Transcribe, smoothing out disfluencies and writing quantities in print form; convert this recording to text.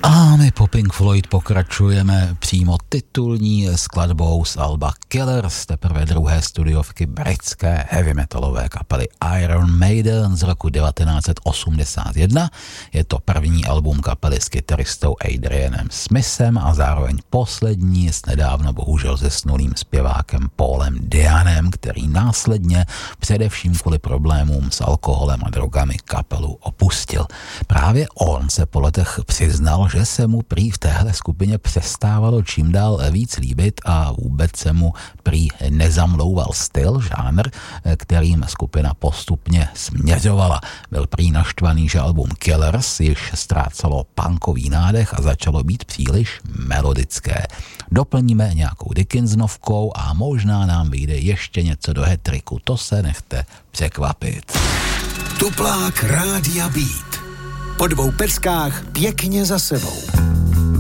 A my po Pink Floyd pokračujeme přímo titulní skladbou z alba Killers, teprve druhé studiovky britské heavy metalové kapely Iron Maiden z roku 1981. Je to první album kapely s kytaristou Adrianem Smithem a zároveň poslední s nedávno bohužel zesnulým zpěvákem Paulem Dianem, který následně především kvůli problémům s alkoholem a drogami kapelu opustil. Právě on se po letech přiznal, že se mu prý v téhle skupině přestávalo čím dál víc líbit a vůbec se mu prý nezamlouval styl, žánr, kterým skupina postupně směřovala. Byl prý naštvaný, že album Killers již ztrácelo punkový nádech a začalo být příliš melodické. Doplníme nějakou Dickinsonovkou a možná nám vyjde ještě něco do hetriku, to se nechte překvapit. Tuplák Rádia Beat. Po 2 peckách pěkně za sebou.